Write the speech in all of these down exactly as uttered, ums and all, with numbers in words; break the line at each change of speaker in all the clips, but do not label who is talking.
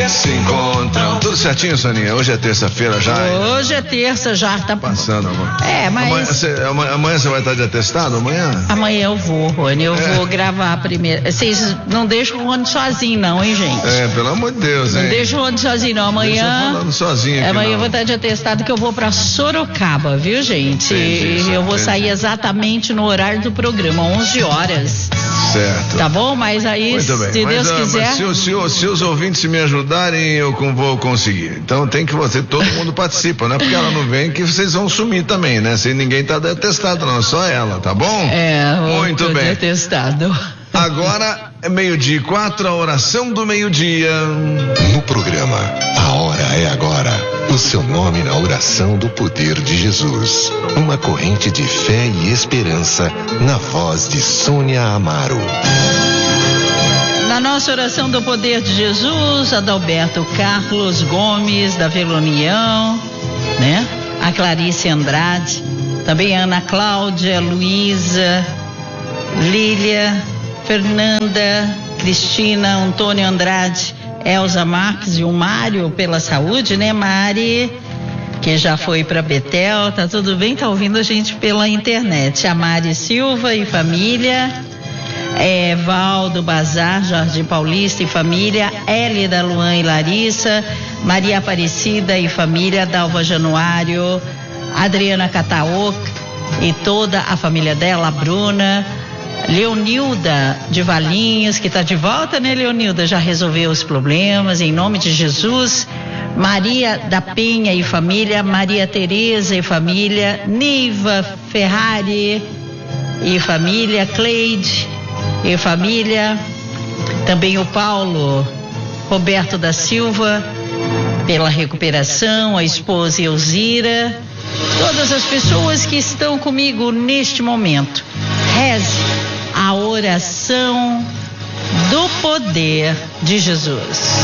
se encontram. Tudo certinho, Soninha? Hoje é terça-feira já?
Hoje é terça já, tá
passando, amor.
É, mas...
Amanhã você, amanhã você vai estar de atestado, amanhã?
Amanhã eu vou, Rony, eu
é.
vou gravar a primeira. Vocês não deixam o Rony sozinho não, hein, gente?
É, pelo amor de Deus, hein?
Não deixa o Rony sozinho não, amanhã...
Deixa eu falando sozinho aqui,
Amanhã
não.
eu vou estar de atestado que eu vou pra Sorocaba, viu, gente?
Entendi,
eu vou
entendi.
sair exatamente no horário do programa, onze horas.
Certo.
Tá bom? Mas aí,
Muito bem.
se
mas,
Deus
ah,
quiser...
Mas se, o- se, o- se os ouvintes me ajudarem, eu com- vou conseguir. Então tem que você, todo mundo participa, não é porque ela não vem que vocês vão sumir também, né? Se ninguém tá de atestado não, só ela, tá bom?
É,
Muito bem.
de atestado.
Agora é meio-dia e quatro, a oração do meio-dia.
No programa A Hora é Agora. O seu nome na oração do poder de Jesus. Uma corrente de fé e esperança na voz de Sônia Amaro.
Na nossa oração do poder de Jesus, Adalberto Carlos Gomes, da Vila União, né? A Clarice Andrade, também a Ana Cláudia, Luísa, Lília, Fernanda, Cristina, Antônio Andrade, Elza Marques e o Mário pela saúde, né, Mari? Que já foi para Betel, tá tudo bem? Tá ouvindo a gente pela internet. A Mari Silva e família, é, Valdo Bazar, Jardim Paulista e família, Hélida, Luan e Larissa, Maria Aparecida e família, Dalva Januário, Adriana Cataoc e toda a família dela, a Bruna, Leonilda de Valinhos, que está de volta, né, Leonilda? Já resolveu os problemas, em nome de Jesus. Maria da Penha e família, Maria Tereza e família, Niva Ferrari e família, Cleide e família, também o Paulo Roberto da Silva, pela recuperação, a esposa Elzira, todas as pessoas que estão comigo neste momento. Reze a oração do poder de Jesus.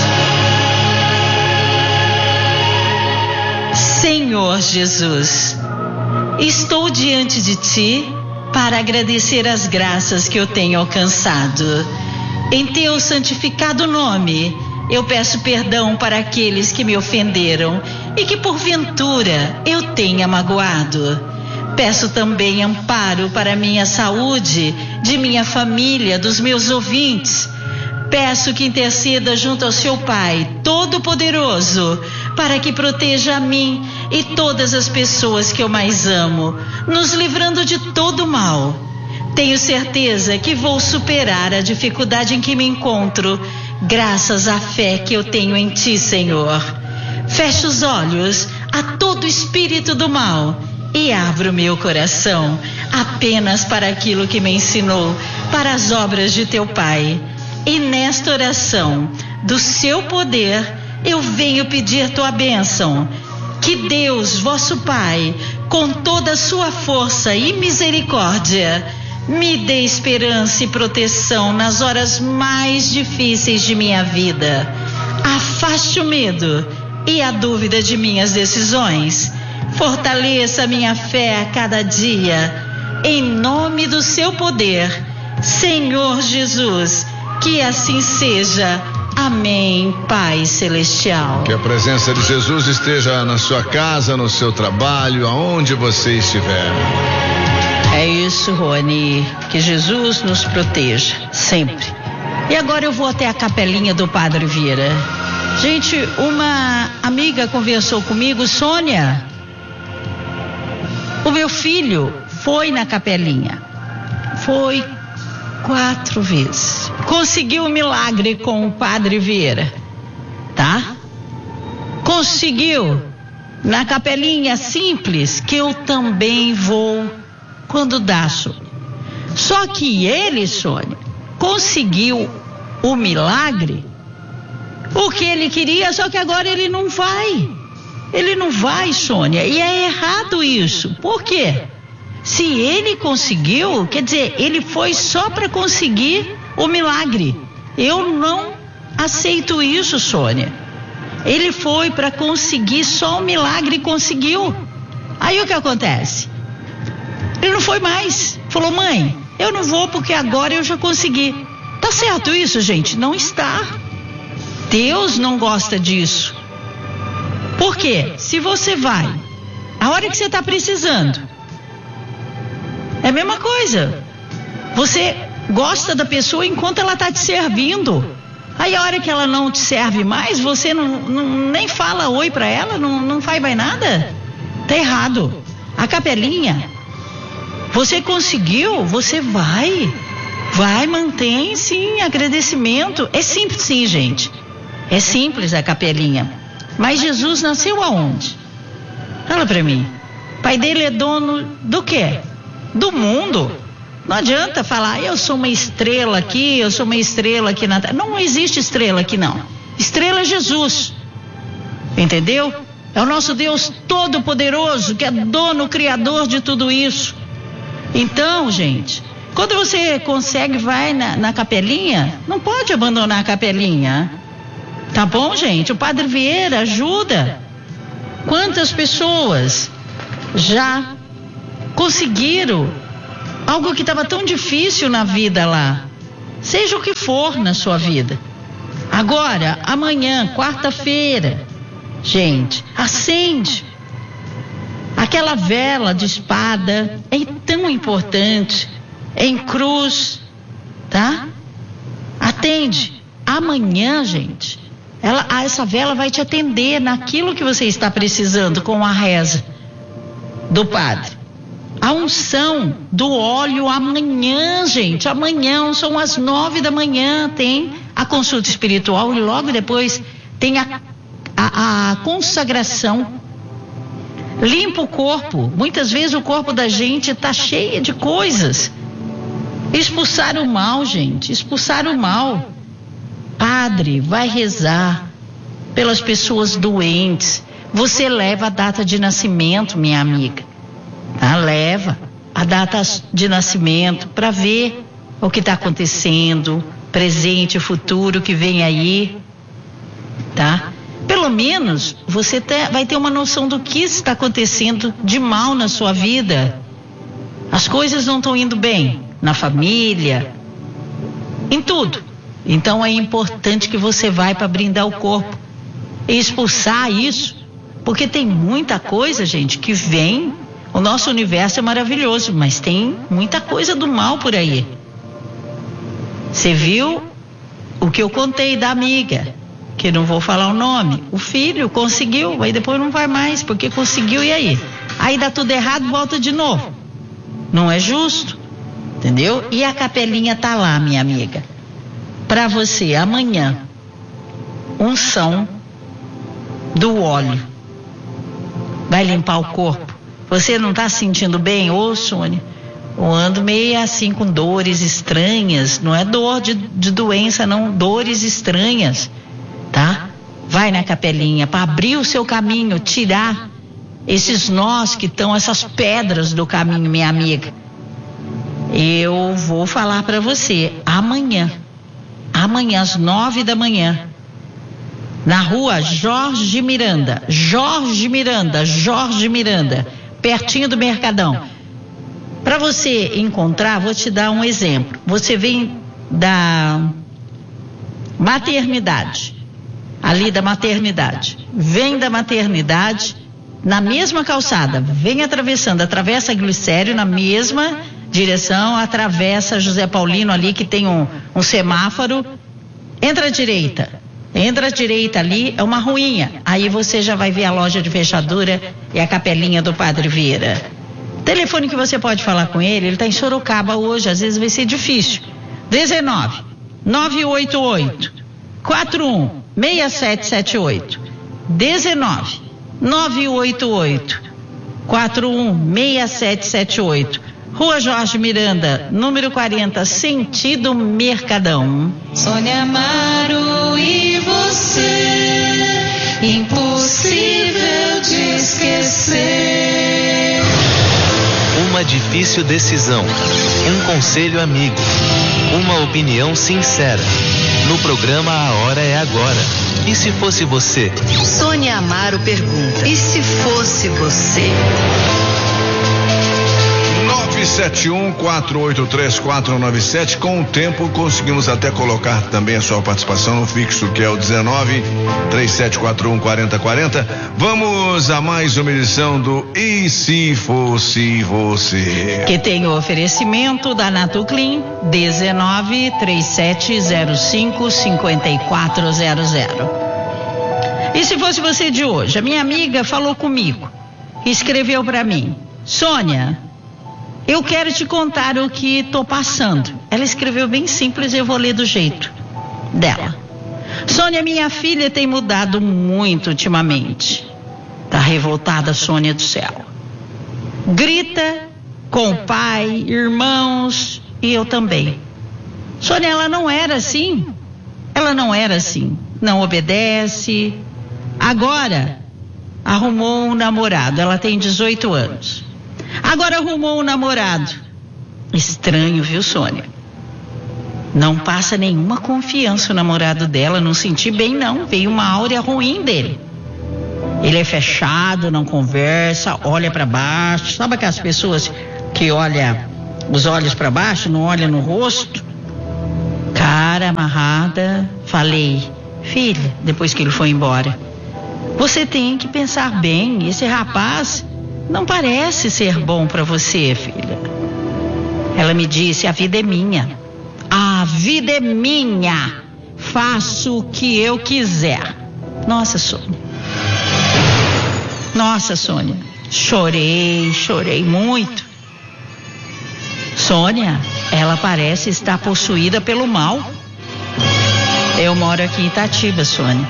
Senhor Jesus, estou diante de Ti para agradecer as graças que eu tenho alcançado. Em Teu santificado nome, eu peço perdão para aqueles que me ofenderam e que porventura eu tenha magoado. Peço também amparo para minha saúde, de minha família, dos meus ouvintes. Peço que interceda junto ao seu Pai Todo-Poderoso, para que proteja a mim e todas as pessoas que eu mais amo, nos livrando de todo mal. Tenho certeza que vou superar a dificuldade em que me encontro, graças à fé que eu tenho em Ti, Senhor. Fecho os olhos a todo espírito do mal e abro meu coração apenas para aquilo que me ensinou, para as obras de Teu Pai. E nesta oração do Seu poder, eu venho pedir Tua bênção. Que Deus, vosso Pai, com toda a sua força e misericórdia, me dê esperança e proteção nas horas mais difíceis de minha vida. Afaste o medo e a dúvida de minhas decisões. Fortaleça minha fé a cada dia. Em nome do Seu poder, Senhor Jesus, que assim seja. Amém, Pai Celestial.
Que a presença de Jesus esteja na sua casa, no seu trabalho, aonde você estiver.
É isso, Rony. Que Jesus nos proteja, sempre. E agora eu vou até a capelinha do Padre Vieira. Gente, uma amiga conversou comigo, Sônia. O meu filho foi na capelinha. Foi quatro vezes. Conseguiu um milagre com o Padre Vieira, tá? Conseguiu na capelinha simples, que eu também vou quando dá, Sônia. Só que ele, Sônia, conseguiu o milagre, o que ele queria, só que agora ele não vai. Ele não vai, Sônia, e é errado isso. Por quê? Se ele conseguiu, quer dizer, ele foi só para conseguir o milagre. Eu não aceito isso, Sônia. Ele foi para conseguir só o milagre e conseguiu. Aí o que acontece? Ele não foi mais. Falou, mãe, eu não vou porque agora eu já consegui. Tá certo isso, gente? Não está. Deus não gosta disso. Por quê? Se você vai, a hora que você está precisando, é a mesma coisa. Você gosta da pessoa enquanto ela está te servindo. Aí a hora que ela não te serve mais, você não, não, nem fala oi para ela, não, não faz mais nada. Tá errado. A capelinha, você conseguiu, você vai. Vai, mantém sim, agradecimento. É simples sim, gente. É simples a capelinha. Mas Jesus nasceu aonde? Fala pra mim. O pai dele é dono do quê? Do mundo. Não adianta falar, eu sou uma estrela aqui, eu sou uma estrela aqui na terra. Não existe estrela aqui não. Estrela é Jesus. Entendeu? É o nosso Deus todo-poderoso, que é dono, criador de tudo isso. Então, gente, quando você consegue, vai na, na capelinha, não pode abandonar a capelinha. Tá bom, gente? O Padre Vieira ajuda. Quantas pessoas já conseguiram algo que estava tão difícil na vida lá? Seja o que for na sua vida. Agora, amanhã, quarta-feira, gente, acende aquela vela de espada. É tão importante. Em cruz, tá? Atende. Amanhã, gente, ela, essa vela vai te atender naquilo que você está precisando com a reza do padre. A unção do óleo amanhã, gente, amanhã são as nove da manhã, tem a consulta espiritual e logo depois tem a, a, a consagração. Limpa o corpo. Muitas vezes o corpo da gente está cheio de coisas. Expulsar o mal, gente, expulsar o mal. Padre, vai rezar pelas pessoas doentes. Você leva a data de nascimento, minha amiga. Tá? Leva a data de nascimento para ver o que está acontecendo, presente e futuro que vem aí, tá? Pelo menos você te, vai ter uma noção do que está acontecendo de mal na sua vida. As coisas não estão indo bem na família, em tudo. Então é importante que você vá para brindar o corpo e expulsar isso, porque tem muita coisa, gente, que vem. O nosso universo é maravilhoso, mas tem muita coisa do mal por aí. Você viu o que eu contei da amiga, que não vou falar o nome. O filho conseguiu, aí depois não vai mais, porque conseguiu, e aí? Aí dá tudo errado, volta de novo. Não é justo, entendeu? E a capelinha tá lá, minha amiga. Para você, amanhã, unção do óleo. Vai limpar o corpo. Você não está se sentindo bem? Ô, Sônia, eu ando meio assim com dores estranhas. Não é dor de, de doença, não. Dores estranhas, tá? Vai na capelinha para abrir o seu caminho, tirar esses nós que estão, essas pedras do caminho, minha amiga. Eu vou falar para você, amanhã. Amanhã, às nove da manhã, na rua Jorge Miranda, Jorge Miranda, Jorge Miranda, pertinho do Mercadão. Para você encontrar, vou te dar um exemplo. Você vem da maternidade, ali da maternidade, vem da maternidade, na mesma calçada, vem atravessando, atravessa a Glicério na mesma direção, atravessa José Paulino ali que tem um, um semáforo, entra à direita, entra à direita ali, é uma ruinha, aí você já vai ver a loja de fechadura e a capelinha do Padre Vieira. Telefone que você pode falar com ele, ele está em Sorocaba hoje, às vezes vai ser difícil. dezenove, nove oito oito, quatro um, seis sete sete oito. dezenove, nove oito oito, quatro um, seis sete sete oito. Rua Jorge Miranda, número quarenta, sentido Mercadão.
Sônia Amaro e você, impossível de esquecer.
Uma difícil decisão, um conselho amigo, uma opinião sincera. No programa A Hora é Agora. E se fosse você?
Sônia Amaro pergunta, e se fosse você?
nove sete um, quatro oito três, quatro nove sete. Com o tempo conseguimos até colocar também a sua participação no fixo, que é o dezenove, três sete quatro um, quatro zero quatro zero. Vamos a mais uma edição do E Se Fosse Você,
que tem o oferecimento da Natuclean, dezenove, trinta e sete zero cinco, cinquenta e quatro zero zero. E se fosse você de hoje? A minha amiga falou comigo, escreveu para mim: Sônia, eu quero te contar o que estou passando. Ela escreveu bem simples e eu vou ler do jeito dela. Sônia, minha filha tem mudado muito ultimamente. Tá revoltada, Sônia do céu. Grita com o pai, irmãos e eu também. Sônia, ela não era assim. Ela não era assim. Não obedece. Agora arrumou um namorado. Ela tem dezoito anos. Agora arrumou um namorado. Estranho, viu, Sônia? Não passa nenhuma confiança o namorado dela. Não senti bem, não. Veio uma áurea ruim dele. Ele é fechado, não conversa, olha para baixo. Sabe aquelas pessoas que olham os olhos para baixo, não olham no rosto? Cara amarrada. Falei: filha, depois que ele foi embora, você tem que pensar bem. Esse rapaz não parece ser bom para você, filha. Ela me disse: a vida é minha. A vida é minha. Faço o que eu quiser. Nossa, Sônia. Nossa, Sônia. Chorei, chorei muito. Sônia, ela parece estar possuída pelo mal. Eu moro aqui em Itatiba, Sônia.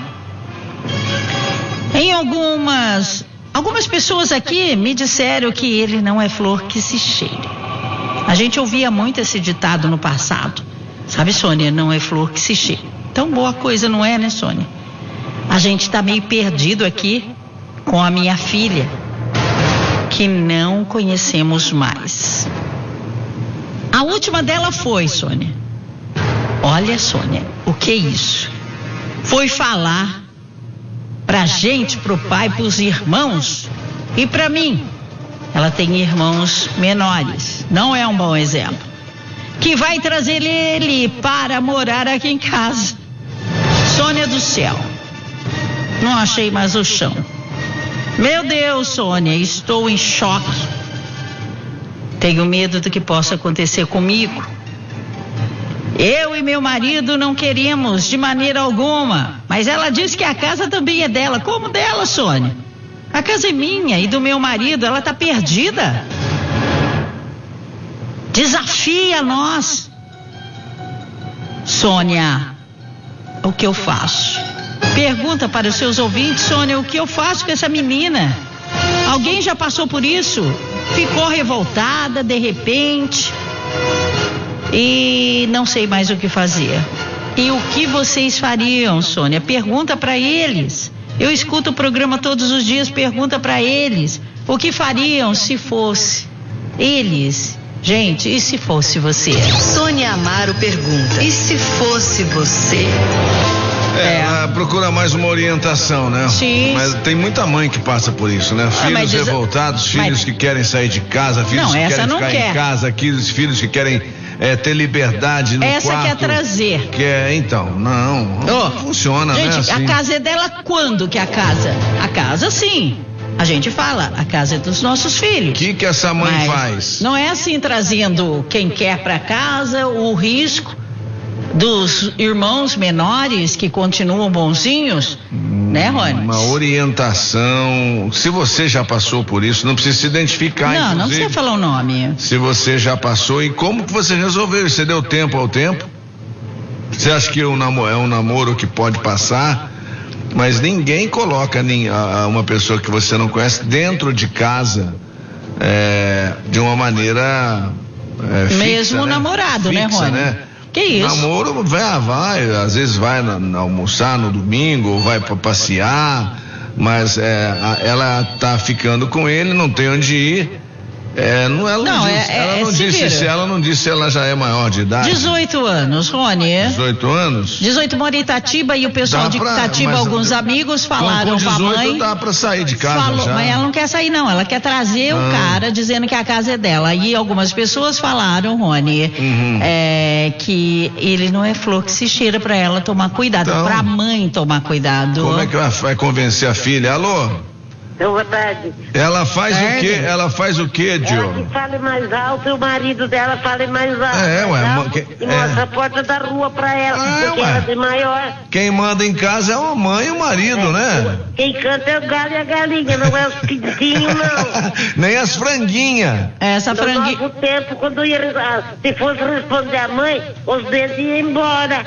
Em algumas... Algumas pessoas aqui me disseram que ele não é flor que se cheire. A gente ouvia muito esse ditado no passado. Sabe, Sônia, não é flor que se cheire. Tão boa coisa não é, né, Sônia? A gente tá meio perdido aqui com a minha filha, que não conhecemos mais. A última dela foi, Sônia. Olha, Sônia, o que é isso? Foi falar pra gente, pro pai, pros irmãos e pra mim. Ela tem irmãos menores, não é um bom exemplo. Que vai trazer ele para morar aqui em casa. Sônia do céu, não achei mais o chão. Meu Deus, Sônia, estou em choque. Tenho medo do que possa acontecer comigo. Eu e meu marido não queremos de maneira alguma, mas ela diz que a casa também é dela. Como dela, Sônia? A casa é minha e do meu marido. Ela está perdida. Desafia nós. Sônia, o que eu faço? Pergunta para os seus ouvintes, Sônia, o que eu faço com essa menina? Alguém já passou por isso? Ficou revoltada de repente e não sei mais o que fazer. E o que vocês fariam, Sônia? Pergunta para eles. Eu escuto o programa todos os dias, pergunta para eles. O que fariam se fosse eles? Gente, e se fosse você?
Sônia Amaro pergunta: e se fosse você?
É, ela procura mais uma orientação, né?
Sim.
Mas tem muita mãe que passa por isso, né? Filhos
mas diz...
revoltados, filhos
mas...
que querem sair de casa, filhos
não,
que
essa
querem
não
ficar
quer.
em casa, aqueles filhos que querem é, ter liberdade no
essa
quarto.
Essa quer trazer.
Que é, então, não, não
oh,
funciona,
gente,
né? Gente,
assim. A casa é dela quando que é a casa? A casa, sim. A gente fala, a casa é dos nossos filhos.
O que que essa mãe
mas
faz?
Não é assim trazendo quem quer para casa, o risco dos irmãos menores que continuam bonzinhos, hum, né, Rony?
Uma orientação. Se você já passou por isso, não precisa se identificar.
Não,
inclusive.
Não precisa falar o nome.
Se você já passou e como que você resolveu? Você deu tempo ao tempo? Você acha que é um namoro, é um namoro que pode passar? Mas ninguém coloca uma pessoa que você não conhece dentro de casa é, de uma maneira é, fixa,
mesmo
né?
namorado,
fixa,
né, Rony?
Né?
Que isso?
Namoro vai, vai, às vezes vai na, na almoçar no domingo, vai para passear, mas é, a, ela tá ficando com ele, não tem onde ir É, não, ela não,
Não,
disse,
é-
ela,
é
não disse
severo.
se, ela não disse se ela já é maior de idade.
dezoito anos, Rony.
dezoito anos?
dezoito mora em Itatiba e o pessoal
Dá
de
pra-
Itatiba,
mas-
alguns amigos falaram
com
com a
dezoito
mãe.
dá pra sair de casa
Falou,
já.
mas ela não quer sair não, ela quer trazer
Ah.
o cara dizendo que a casa é dela. Aí algumas pessoas falaram, Rony,
Uhum.
é, que ele não é flor que se cheira pra ela tomar cuidado,
Então,
pra mãe tomar cuidado.
Como é que ela vai convencer a filha? Alô?
Então, boa tarde.
Ela faz
Tarde.
o quê? Ela faz o quê,
Ela que
Diogo?
fale mais alto e o marido dela fale mais alto.
É, ué,
mais
mo-
alto,
que-
e mostra
é.
a porta da rua pra ela,
É,
porque
ué.
ela é maior.
Quem manda em casa é a mãe e o marido, né?
Quem canta é o galho e a galinha, não é os pintinhos, não.
Nem as franguinhas.
Essa
No
franguinha.
nosso tempo, quando ia, ah, se fosse responder a mãe, os dedos iam embora.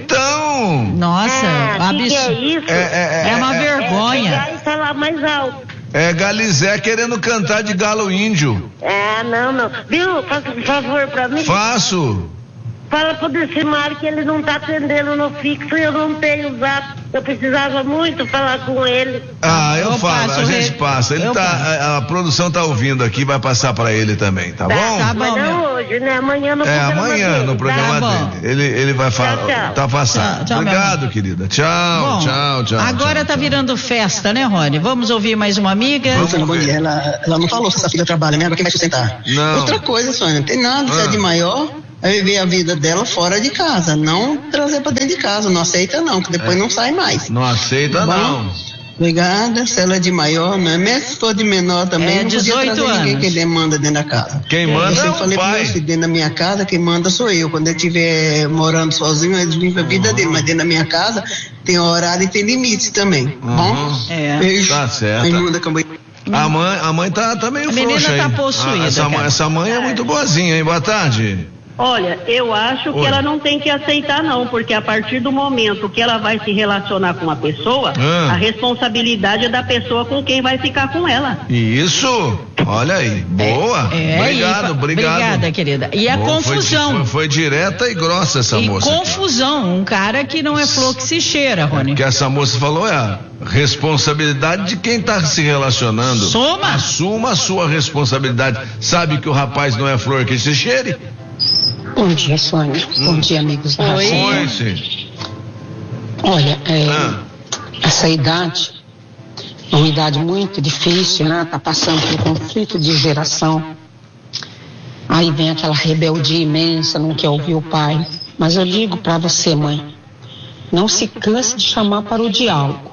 Então.
Nossa,
Ah, que que é
absurdo.
isso?
É, é,
É uma
é,
vergonha.
É, pegar e falar mais alto.
É Galizé querendo cantar de galo índio.
Ah, não, não. Viu? Faça um favor pra mim.
Faço.
Fala pro Decimar que ele não tá atendendo no fixo e eu não tenho zap. Eu precisava muito falar com ele.
Ah, eu,
Eu
falo,
passo,
a gente
Rê.
passa. Ele
Eu
tá,
passo.
a, a produção tá ouvindo aqui, vai passar pra ele também, tá bom?
tá
Mas
bom,
não
meu.
hoje, né? Amanhã no
É,
programa
amanhã
dele,
no
tá?
programa
Tá bom.
dele. Ele, ele vai falar.
Tchau, tchau.
Tá passado.
Tchau, tchau, meu
Obrigado,
amor.
querida. Tchau,
Bom,
tchau, tchau.
agora
tchau,
tá
tchau.
virando festa, né, Rony? Vamos ouvir mais uma amiga?
Vamos
Sônia, bom
ver.
dia. Ela, ela não falou se essa filha trabalha, né? Quem vai sustentar?
Não.
Outra coisa, Sônia, não tem nada, se
Ah.
é de maior, é viver a vida dela fora de casa, não trazer pra dentro de casa, não aceita não, que depois
É.
não sai mais.
Não aceita,
Tá bom?
não.
Obrigada, se ela é de maior, né? Mesmo se for de menor também,
É,
não podia
dezoito
trazer ninguém
anos.
que demanda dentro da casa.
Quem manda
Eu
é
sempre
o
falei para
pai.
meus filhos, dentro da minha casa, quem manda sou eu. Quando eu estiver morando sozinho, eles vivem a vida dele, mas dentro da minha casa tem horário e tem limite também, tá bom?
Uhum.
É.
Beijo.
Tá certo.
Raimundo Camboim.
A mãe, a mãe tá, tá meio
A menina
frouxa
tá
aí.
possuída,
Ah, essa, mãe,
cara.
essa mãe é muito boazinha, hein? Boa tarde.
Olha, eu acho que
Oi.
ela não tem que aceitar não, porque a partir do momento que ela vai se relacionar com a pessoa,
Ah.
a responsabilidade é da pessoa com quem vai ficar com ela.
Isso. Olha aí. Boa.
É,
obrigado,
e-
obrigado.
Obrigada, querida. E a
Boa, foi-
confusão.
Foi, foi direta e grossa essa
E
moça. aqui.
confusão, um cara que não é flor que se cheira, Rony.
O que essa moça falou é a responsabilidade de quem está se relacionando.
Soma.
Assuma a sua responsabilidade. Sabe que o rapaz não é flor que se cheire?
Bom dia, Sônia. Bom dia, amigos da
Oi.
Rádio.
Oi, sim.
Olha, é,
Ah.
essa idade é uma idade muito difícil, né? Tá passando por um conflito de geração. Aí vem aquela rebeldia imensa, não quer ouvir o pai. Mas eu digo para você, mãe, não se canse de chamar para o diálogo.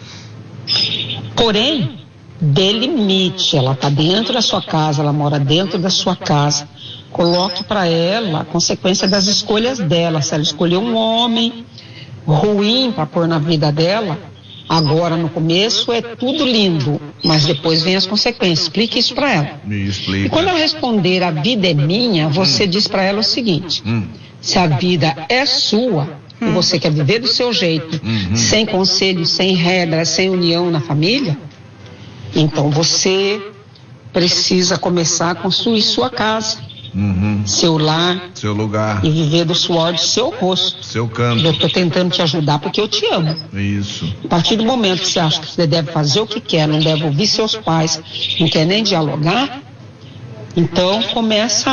Porém, dê limite. Ela está dentro da sua casa, ela mora dentro da sua casa. Coloque para ela a consequência das escolhas dela. Se ela escolheu um homem ruim para pôr na vida dela, agora no começo é tudo lindo, mas depois vem as consequências. Explique isso para ela.
Me
E
explica.
quando ela responder a vida é minha, você diz para ela o seguinte:
Hum.
se a vida é sua e você quer viver do seu jeito,
Uhum.
sem conselho, sem regras, sem união na família, então você precisa começar a construir sua casa,
Uhum.
seu lar
Seu lugar,
e viver do suor do seu rosto.
seu
Eu
canto.
estou tentando te ajudar porque eu te amo.
Isso.
A partir do momento que você acha que você deve fazer o que quer, não deve ouvir seus pais, não quer nem dialogar, então começa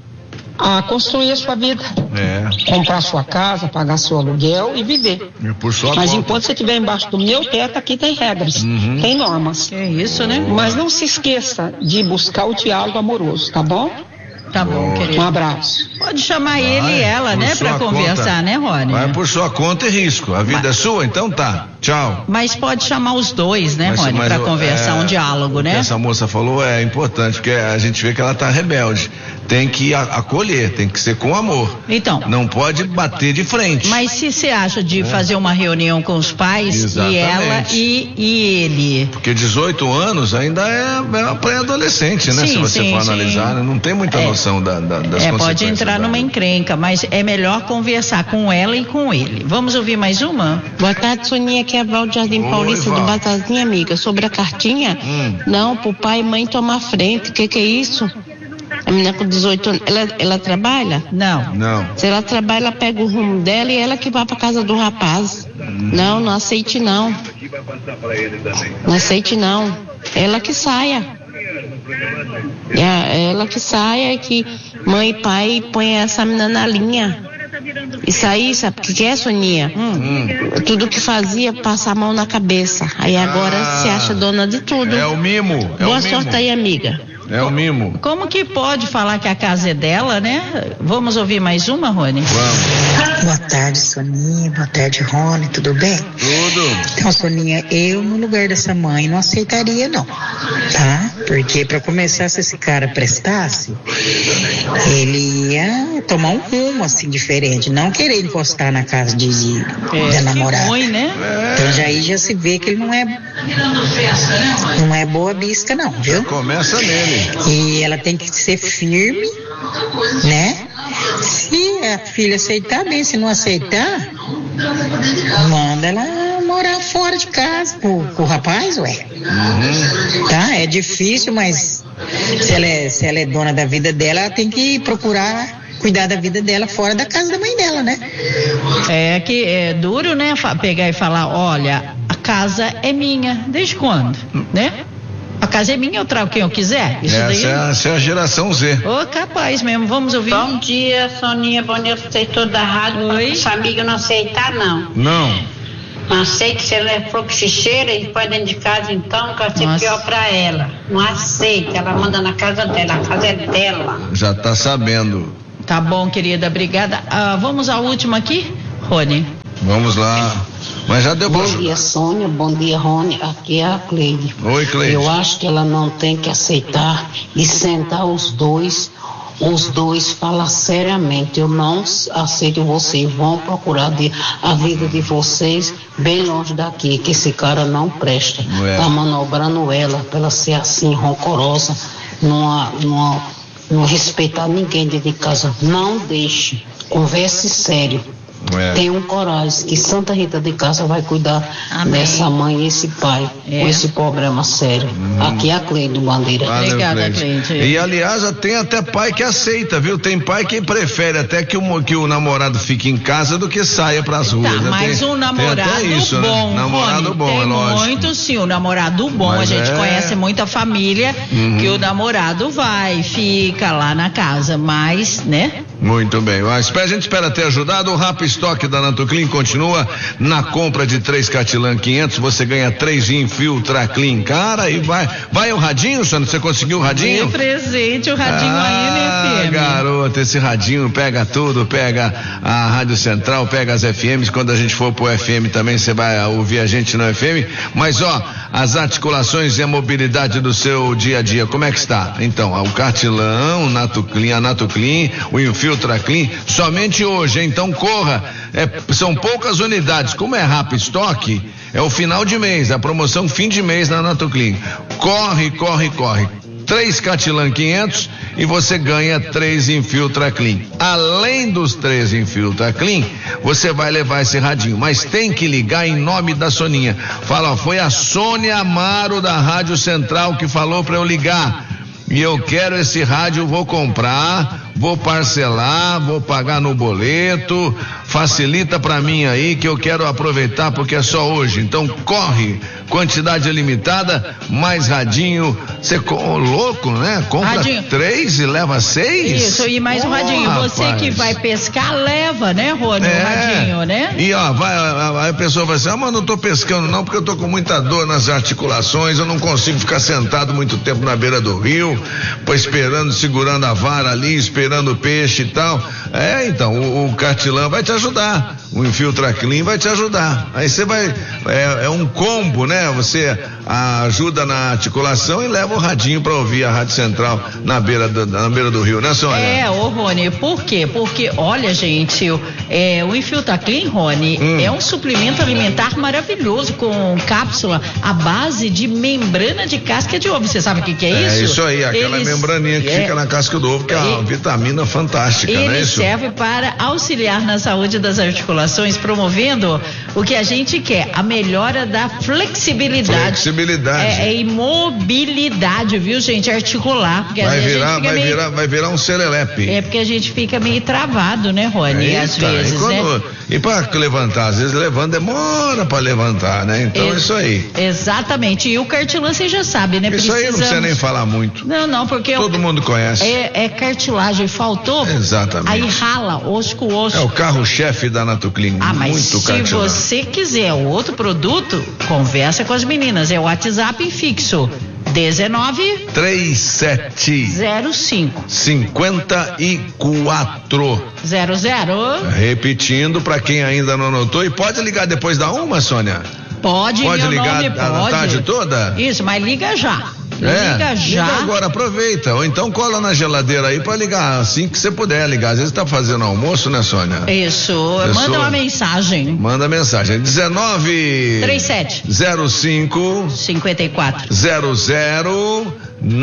a, a construir a sua vida.
É.
Comprar sua casa, pagar seu aluguel e viver.
É por sua
Mas
conta.
enquanto você estiver embaixo do meu teto, aqui tem regras,
Uhum.
tem normas.
É isso, né?
Mas não se esqueça de buscar o diálogo amoroso, tá bom?
Tá bom,
Um
querido.
abraço.
Pode chamar ele
Vai,
e ela,
por
né,
sua
pra conversar,
conta.
né, Rony?
Vai por sua conta e risco. A vida é sua, então tá. Tchau.
Mas pode chamar os dois, né, Rony, pra
o-
conversar,
é,
um diálogo,
o que
né?
essa moça falou é importante, porque a gente vê que ela tá rebelde. Tem que a- acolher, tem que ser com amor.
Então,
Não pode bater de frente.
mas se você acha de fazer uma reunião com os pais e
Exatamente.
ela e, e ele?
Porque dezoito anos ainda é, é uma pré-adolescente, né?
Sim,
Se você
sim,
for
sim.
analisar, né? Não tem muita
É.
noção da, da, das
É,
consequências.
pode entrar
da
numa
vida.
encrenca, mas é melhor conversar com ela e com ele. Vamos ouvir mais uma?
Boa tarde, Soninha, aqui é a Val de Jardim
Oi,
Paulista
Val.
do Batazinha, amiga. Sobre a cartinha,
Hum.
não, pro pai e mãe tomar frente. O que que é isso? A menina com dezoito anos, ela, ela trabalha?
Não.
Não.
Se ela trabalha, ela pega o rumo dela e ela que vai pra casa do rapaz. Não, não aceite não. Não aceite não. Ela que saia. É ela que sai, é que mãe e pai põem essa menina na linha. Isso aí, sabe o que, que é, Soninha? Hum. Tudo que fazia, passar a mão na cabeça. Aí agora ah, se acha dona de tudo.
É o mimo. É
Boa
o
sorte
mimo.
aí, amiga.
É o mimo.
Como que pode falar que a casa é dela, né? Vamos ouvir mais uma, Rony?
Vamos.
Boa tarde, Soninha. Boa tarde, Rony. Tudo bem?
Tudo.
Então, Soninha, eu no lugar dessa mãe não aceitaria, não. Tá? Porque pra começar, se esse cara prestasse, ele ia tomar um rumo assim diferente. Não querer encostar na casa de, de
é,
da namorada.
Ruim, né?
Então já aí já se vê que ele não é não é boa bisca, não, viu?
Começa nele.
E ela tem que ser firme, né? Se a filha aceitar, bem, se não aceitar, manda ela morar fora de casa com, com o rapaz, ué. Uhum. Tá? É difícil, mas se ela, é, se ela é dona da vida dela, ela tem que procurar cuidar da vida dela fora da casa da mãe dela, né?
É que é duro, né? Pegar e falar, olha, a casa é minha. Desde quando, né? A casa é minha, eu trago quem eu quiser. Isso
essa,
daí...
é a, essa é a geração Z.
Ô, oh, capaz mesmo, vamos ouvir.
Bom dia, Soninha, bom dia, vocês todos da rádio.
Oi.
Sua amiga não aceitar, não.
Não.
Não aceita, se ela for cochicheira e põe dentro de casa, então, que vai ser
Nossa.
pior pra ela. Não aceita, ela manda na casa dela, a casa é dela.
Já tá sabendo.
Tá bom, querida, obrigada. Ah, vamos à última aqui, Rony.
Vamos lá. Mas já deu
Bom dia, Sônia. Bom dia, Rony. Aqui é a Cleide.
Oi, Cleide.
Eu acho que ela não tem que aceitar e sentar os dois, os dois falar seriamente. Eu não aceito vocês. Vão procurar de, a vida de vocês bem longe daqui, que esse cara não presta.
É.
Tá manobrando ela pra ela ser assim, rancorosa, não, não, não respeitar ninguém dentro de casa. Não deixe. Converse sério. É. Tem um coragem que Santa Rita de Cássia vai cuidar Amém. Dessa mãe e esse pai é. Com esse problema sério. Hum. Aqui é a Cleide do Bandeira.
Valeu,
Obrigada, Cleide.
E aliás, tem até pai que aceita, viu? Tem pai que prefere até que o, que o namorado fique em casa do que saia pras ruas.
Tá, mas
tem,
um namorado
isso,
bom,
né? Namorado
Rony,
bom,
tem
é lógico.
Muito sim, o namorado bom, mas a gente é... conhece muita família uhum. que o namorado vai, fica lá na casa, mas, né?
Muito bem, a gente espera ter ajudado. O Rap Stock da Natuclean continua. Na compra de três Catilan quinhentos, você ganha três Infiltra Clean. Cara, e vai, vai o radinho, Sônia? Você conseguiu o radinho?
De presente, o radinho ah, aí, né, F M?
Garoto, esse radinho pega tudo, pega a Rádio Central, pega as F Ms. Quando a gente for pro F M também, você vai ouvir a gente no F M. Mas, ó, as articulações e a mobilidade do seu dia a dia, como é que está? Então, o Cartilão, o Natuclean, a Natuclean, o Infiltra Ultra Clean, somente hoje, então corra, é, são poucas unidades, como é rápido estoque, é o final de mês, a promoção fim de mês na Natuclean, corre, corre, corre, três Catilan quinhentos e você ganha três Infiltra Clean, além dos três Infiltra Clean, você vai levar esse radinho, mas tem que ligar em nome da Soninha, fala, ó, foi a Sônia Amaro da Rádio Central que falou para eu ligar, e eu quero esse rádio, vou comprar, vou parcelar, vou pagar no boleto, facilita pra mim aí que eu quero aproveitar porque é só hoje, então corre, quantidade limitada, mais radinho, você oh, louco, né? Compra radinho. Três e leva seis?
Isso, e mais oh, um radinho, você rapaz. Que vai pescar, leva, né, Rony, é. O radinho, né?
E ó, vai, a, a pessoa vai dizer, ah, mas não tô pescando não, porque eu tô com muita dor nas articulações, eu não consigo ficar sentado muito tempo na beira do rio, pô, esperando, segurando a vara ali, esperando o peixe e tal. É, então, o, o Cartilã vai te ajudar, o Infiltra Clean vai te ajudar. Aí você vai, é, é um combo, né? Você ajuda na articulação e leva o radinho para ouvir a Rádio Central na beira do, na beira do rio, né, Sônia?
É, ô Rony, por quê? Porque, olha, gente, é, o Infiltra Clean, Rony, hum. é um suplemento alimentar maravilhoso com cápsula à base de membrana de casca de ovo. Você sabe o que, que é isso?
É isso aí, aquela Eles, membraninha que é, fica na casca do ovo, que é uma vitamina fantástica,
ele
não é isso?
serve para auxiliar na saúde das articulações, promovendo o que a gente quer, a melhora da flexibilidade.
Flexibilidade.
É, e mobilidade, viu, gente? Articular. Porque
Vai
às vezes
virar,
a gente fica
vai
meio...
virar, vai virar um serelepe.
É porque a gente fica meio travado, né, Rony?
Eita,
às vezes,
e quando,
né?
E para levantar, às vezes levanta, demora para levantar, né? Então é isso aí.
Exatamente. E o cartilã você já sabe, né?
Isso
Precisamos...
aí não precisa nem falar muito.
Não, não, porque
todo
eu...
mundo conhece.
É, é cartilagem, faltou.
Exatamente.
Aí rala osso com osso.
É o carro-chefe da Natoclin.
Ah, mas
muito
se
cartilã.
você quiser outro produto, conversa com as meninas. É o WhatsApp fixo. dezenove
trinta e sete
zero cinco
cinquenta e quatro
zero zero.
Repetindo para quem ainda não anotou, e pode ligar depois da uma, Sônia?
Pode,
pode
meu
ligar
nome,
a,
pode.
a tarde toda?
Isso, mas liga já.
É,
liga já.
Liga agora, aproveita. Ou então cola na geladeira aí pra ligar assim que você puder ligar. Às vezes tá fazendo almoço, né, Sônia?
Isso.
Pessoa,
manda uma mensagem.
Manda mensagem. dezenove
trinta e sete
zero cinco
cinquenta e quatro
zero zero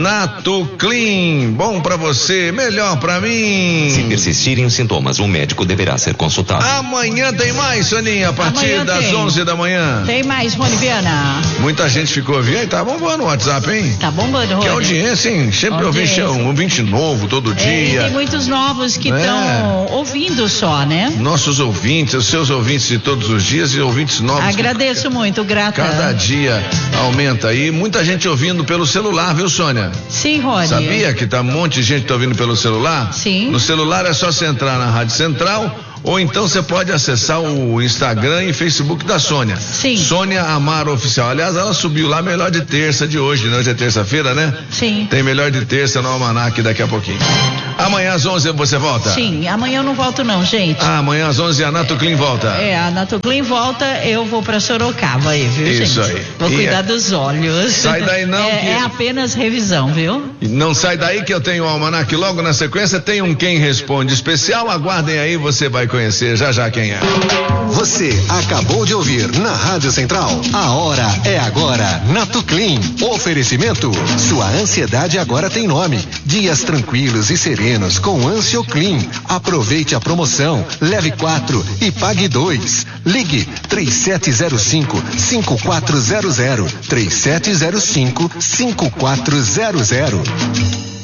Natoclin. Bom pra você, melhor pra mim.
Se persistirem os sintomas, o médico deverá ser consultado.
Amanhã tem mais, Soninha, a partir
Amanhã
das
tem.
onze da manhã.
Tem mais, Rony Viana.
Muita gente ficou ouvindo. Aí tá bombando o WhatsApp, hein?
Tá bombando, Rony.
Que audiência, hein? Sempre
Audiência.
ouvinte, um ouvinte novo todo
É,
dia.
e tem muitos novos que estão
É.
ouvindo só, né?
Nossos ouvintes, os seus ouvintes de todos os dias e ouvintes novos.
Agradeço muito, grata.
Cada dia aumenta aí. Muita gente ouvindo pelo celular, viu, Sônia?
Sim, Rony.
Sabia que tá um monte de gente ouvindo pelo celular?
Sim.
No celular é só você entrar na Rádio Central, ou então você pode acessar o Instagram e Facebook da Sônia.
Sim.
Sônia Amaro Oficial. Aliás, ela subiu lá melhor de terça de hoje, né? Hoje é terça-feira, né?
Sim.
Tem melhor de terça no Almanac daqui a pouquinho. Amanhã às onze você volta?
Sim, amanhã eu não volto não, gente.
Ah, amanhã às onze a Natoclin volta.
É, a Natoclin volta, eu vou pra Sorocaba aí, viu, gente?
Isso aí.
Vou
E
cuidar
é...
dos olhos.
Sai daí não,
é,
que...
é apenas revisão, viu?
Não sai daí que eu tenho o Almanac logo na sequência, tem um Quem Responde especial, aguardem aí, você vai conhecer já já quem é.
Você acabou de ouvir na Rádio Central. A hora é agora. Natoclin. Oferecimento. Sua ansiedade agora tem nome. Dias tranquilos e serenos com Ansioclin. Aproveite a promoção. Leve quatro e pague dois. Ligue três sete zero cinco cinco quatro zero zero. três sete zero cinco cinco quatro zero zero.